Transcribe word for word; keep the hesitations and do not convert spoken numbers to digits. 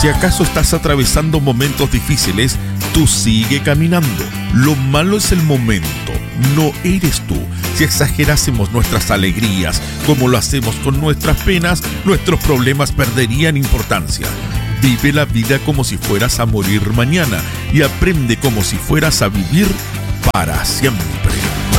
Si acaso estás atravesando momentos difíciles, tú sigue caminando. Lo malo es el momento, no eres tú. Si exagerásemos nuestras alegrías como lo hacemos con nuestras penas, nuestros problemas perderían importancia. Vive la vida como si fueras a morir mañana y aprende como si fueras a vivir para siempre.